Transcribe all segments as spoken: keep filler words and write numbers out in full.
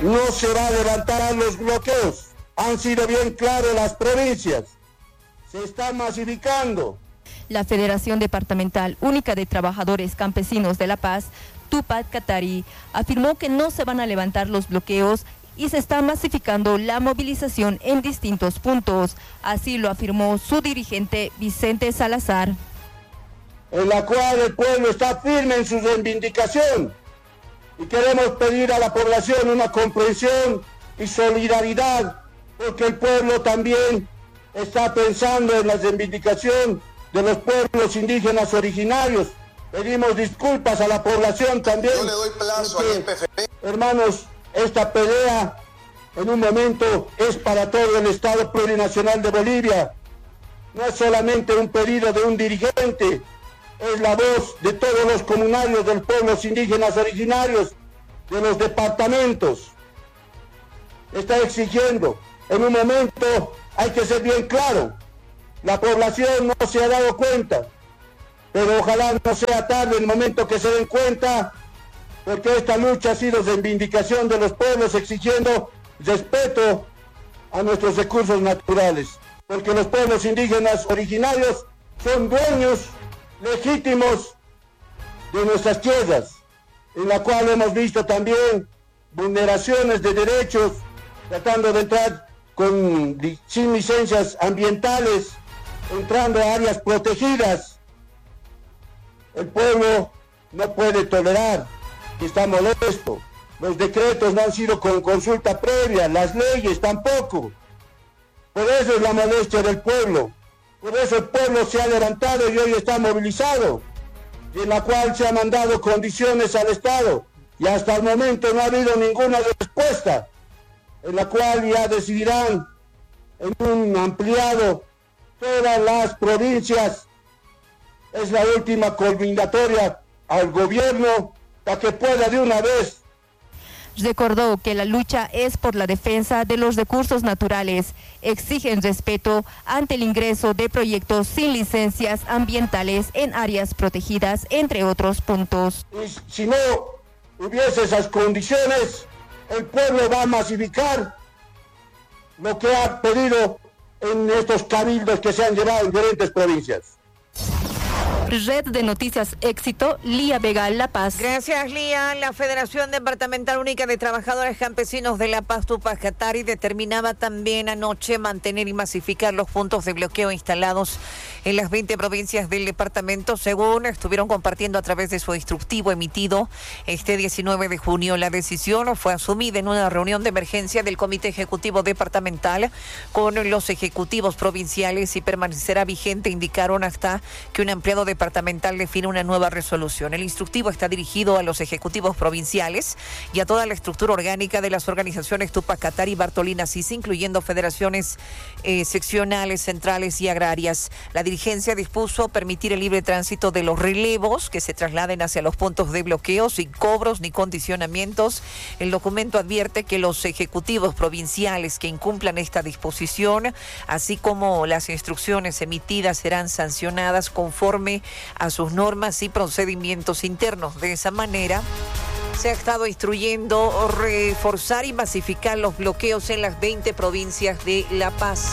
no se va a levantar los bloqueos. Han sido bien claras las provincias. Se está masificando. La Federación Departamental Única de Trabajadores Campesinos de La Paz, Tupac Katari, afirmó que no se van a levantar los bloqueos y se está masificando la movilización en distintos puntos. Así lo afirmó su dirigente Vicente Salazar. En la cual el pueblo está firme en su reivindicación y queremos pedir a la población una comprensión y solidaridad, porque el pueblo también está pensando en la reivindicación de los pueblos indígenas originarios. Pedimos disculpas a la población también. Yo le doy plazo al I P F P. Hermanos, esta pelea en un momento es para todo el Estado Plurinacional de Bolivia. No es solamente un pedido de un dirigente, es la voz de todos los comunarios de los pueblos indígenas originarios de los departamentos. Está exigiendo. En un momento hay que ser bien claro. La población no se ha dado cuenta, pero ojalá no sea tarde el momento que se den cuenta, porque esta lucha ha sido reivindicación de los pueblos exigiendo respeto a nuestros recursos naturales, porque los pueblos indígenas originarios son dueños legítimos de nuestras tierras, en la cual hemos visto también vulneraciones de derechos, tratando de entrar con, sin licencias ambientales, entrando a áreas protegidas. El pueblo no puede tolerar que está molesto. Los decretos no han sido con consulta previa, las leyes tampoco. Por eso es la molestia del pueblo. Por eso el pueblo se ha levantado y hoy está movilizado, y en la cual se han mandado condiciones al Estado, y hasta el momento no ha habido ninguna respuesta, en la cual ya decidirán en un ampliado todas las provincias. Es la última convocatoria al gobierno para que pueda de una vez. Recordó que la lucha es por la defensa de los recursos naturales. Exigen respeto ante el ingreso de proyectos sin licencias ambientales en áreas protegidas, entre otros puntos. Y si no hubiese esas condiciones, el pueblo va a masificar lo que ha pedido en estos cabildos que se han llevado en diferentes provincias. Red de Noticias Éxito, Lía Vega, La Paz. Gracias, Lía. La Federación Departamental Única de Trabajadores Campesinos de La Paz, Tupac Katari, determinaba también anoche mantener y masificar los puntos de bloqueo instalados en las veinte provincias del departamento, según estuvieron compartiendo a través de su instructivo emitido este diecinueve de junio. La decisión fue asumida en una reunión de emergencia del Comité Ejecutivo Departamental con los ejecutivos provinciales y permanecerá vigente, indicaron, hasta que un empleado departamental define una nueva resolución. El instructivo está dirigido a los ejecutivos provinciales y a toda la estructura orgánica de las organizaciones Tupac Katari y Bartolina Sisi, incluyendo federaciones eh, seccionales, centrales y agrarias. La dirigencia dispuso permitir el libre tránsito de los relevos que se trasladen hacia los puntos de bloqueo sin cobros ni condicionamientos. El documento advierte que los ejecutivos provinciales que incumplan esta disposición, así como las instrucciones emitidas, serán sancionadas conforme a sus normas y procedimientos internos. De esa manera, se ha estado instruyendo reforzar y masificar los bloqueos en las veinte provincias de La Paz.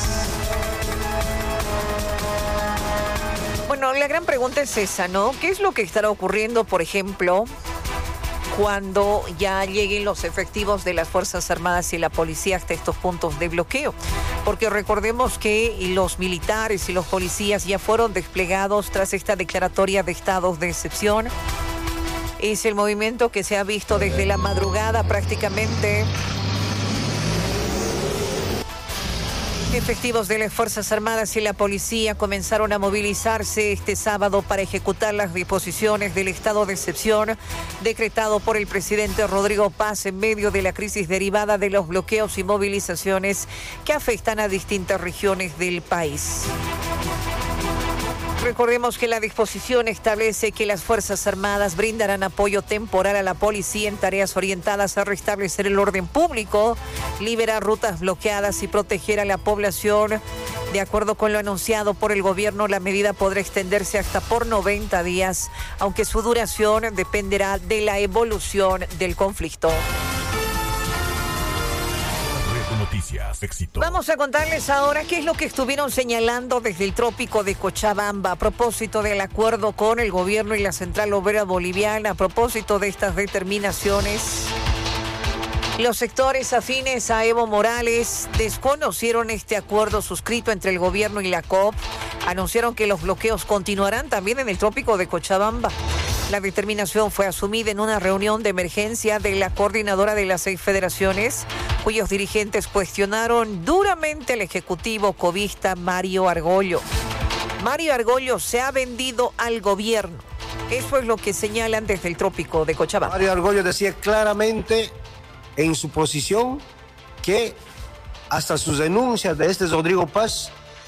Bueno, la gran pregunta es esa, ¿no? ¿Qué es lo que estará ocurriendo, por ejemplo, cuando ya lleguen los efectivos de las Fuerzas Armadas y la policía hasta estos puntos de bloqueo? Porque recordemos que los militares y los policías ya fueron desplegados tras esta declaratoria de estados de excepción. Es el movimiento que se ha visto desde la madrugada prácticamente. Efectivos de las Fuerzas Armadas y la policía comenzaron a movilizarse este sábado para ejecutar las disposiciones del estado de excepción decretado por el presidente Rodrigo Paz en medio de la crisis derivada de los bloqueos y movilizaciones que afectan a distintas regiones del país. Recordemos que la disposición establece que las Fuerzas Armadas brindarán apoyo temporal a la policía en tareas orientadas a restablecer el orden público, liberar rutas bloqueadas y proteger a la población. De acuerdo con lo anunciado por el gobierno, la medida podrá extenderse hasta por noventa días, aunque su duración dependerá de la evolución del conflicto. Noticias, éxito. Vamos a contarles ahora qué es lo que estuvieron señalando desde el trópico de Cochabamba a propósito del acuerdo con el gobierno y la Central Obrera Boliviana, a propósito de estas determinaciones. Los sectores afines a Evo Morales desconocieron este acuerdo suscrito entre el gobierno y la C O P. Anunciaron que los bloqueos continuarán también en el trópico de Cochabamba. La determinación fue asumida en una reunión de emergencia de la coordinadora de las seis federaciones, cuyos dirigentes cuestionaron duramente al ejecutivo cobista Mario Argollo. Mario Argollo se ha vendido al gobierno. Eso es lo que señalan desde el trópico de Cochabamba. Mario Argollo decía claramente en su posición que hasta sus denuncias de este Rodrigo Paz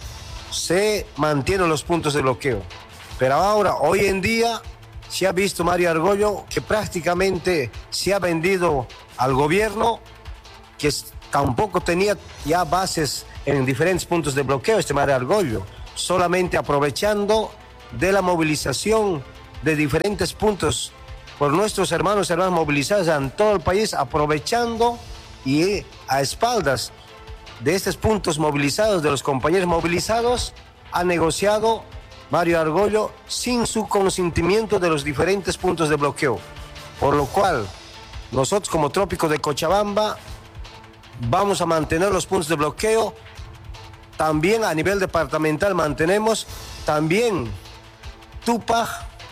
se mantienen los puntos de bloqueo. Pero ahora, hoy en día, se ha visto Mario Argollo que prácticamente se ha vendido al gobierno, que tampoco tenía ya bases en diferentes puntos de bloqueo este Mario Argollo, solamente aprovechando de la movilización de diferentes puntos por nuestros hermanos y hermanas movilizados en todo el país, aprovechando y a espaldas de estos puntos movilizados, de los compañeros movilizados, ha negociado Mario Argollo sin su consentimiento de los diferentes puntos de bloqueo. Por lo cual, nosotros como Trópico de Cochabamba vamos a mantener los puntos de bloqueo. También a nivel departamental mantenemos, también Tupac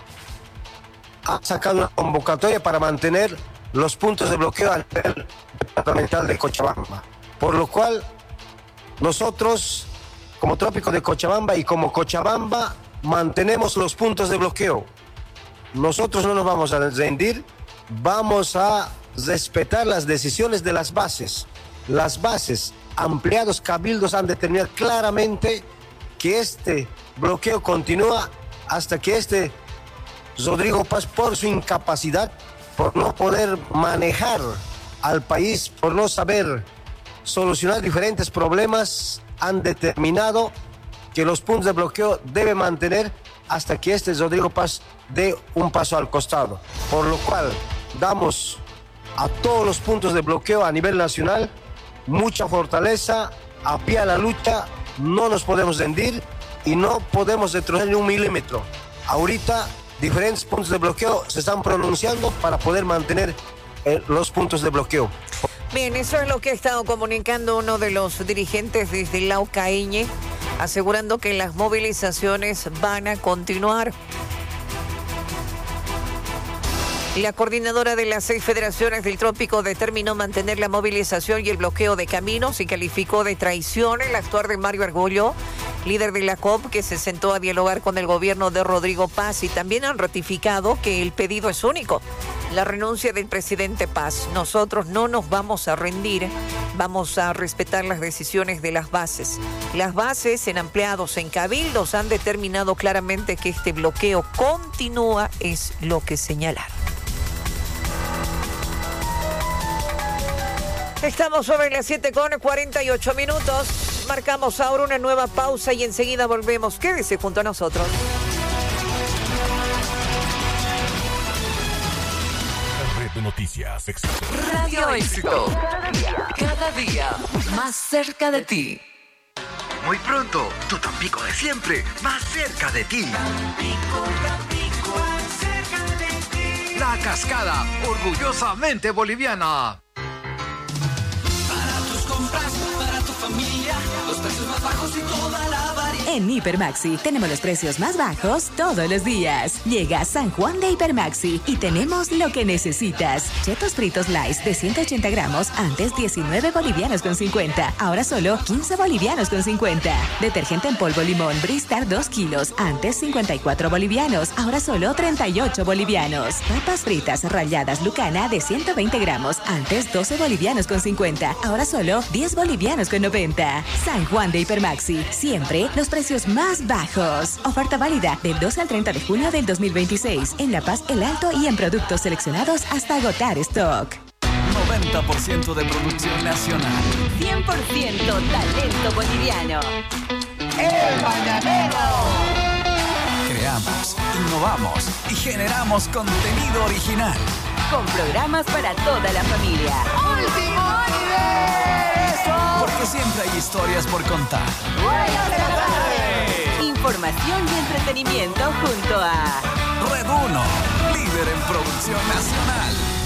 ha sacado una convocatoria para mantener los puntos de bloqueo a nivel departamental de Cochabamba. Por lo cual, nosotros, como Trópico de Cochabamba y como Cochabamba, mantenemos los puntos de bloqueo. Nosotros no nos vamos a rendir, vamos a respetar las decisiones de las bases. Las bases, ampliados cabildos han determinado claramente que este bloqueo continúa hasta que este Rodrigo Paz, por su incapacidad, por no poder manejar al país, por no saber solucionar diferentes problemas, han determinado que los puntos de bloqueo deben mantener hasta que este Rodrigo Paz dé un paso al costado. Por lo cual, damos a todos los puntos de bloqueo a nivel nacional mucha fortaleza, a pie a la lucha, no nos podemos rendir y no podemos retroceder ni un milímetro. Ahorita, diferentes puntos de bloqueo se están pronunciando para poder mantener eh, los puntos de bloqueo. Bien, eso es lo que ha estado comunicando uno de los dirigentes desde Laucaeñe, asegurando que las movilizaciones van a continuar. La coordinadora de las seis federaciones del Trópico determinó mantener la movilización y el bloqueo de caminos y calificó de traición el actuar de Mario Argollo, líder de la C O P, que se sentó a dialogar con el gobierno de Rodrigo Paz, y también han ratificado que el pedido es único: la renuncia del presidente Paz. Nosotros no nos vamos a rendir, vamos a respetar las decisiones de las bases. Las bases, en ampliados, en cabildos, han determinado claramente que este bloqueo continúa, es lo que señalaron. Estamos sobre las siete con cuarenta y ocho minutos. Marcamos ahora una nueva pausa y enseguida volvemos. Quédese junto a nosotros. Red de Noticias, éxito. Radio Éxito. Cada día, cada día más cerca de ti. Muy pronto, tu Tampico de siempre, más cerca de ti. Tampico, Tampico, más cerca de ti. La Cascada, orgullosamente boliviana. Para tu familia, los precios más bajos y toda la variedad. En Hipermaxi tenemos los precios más bajos todos los días. Llega San Juan de Hipermaxi y tenemos lo que necesitas. Chetos fritos Lays de ciento ochenta gramos, antes diecinueve bolivianos con cincuenta, ahora solo quince bolivianos con cincuenta. Detergente en polvo limón Bristar dos kilos, antes cincuenta y cuatro bolivianos, ahora solo treinta y ocho bolivianos. Papas fritas ralladas Lucana de ciento veinte gramos, antes doce bolivianos con cincuenta, ahora solo diez bolivianos con noventa. San Juan de Hipermaxi, siempre los precios más bajos. Oferta válida del doce al treinta de junio del dos mil veintiséis en La Paz, El Alto y en productos seleccionados hasta agotar stock. noventa por ciento de producción nacional. cien por ciento talento boliviano. El Mañanero. Creamos, innovamos y generamos contenido original. Con programas para toda la familia. ¡Último nivel! Por historias por contar. Información y entretenimiento junto a Red uno, líder en producción nacional.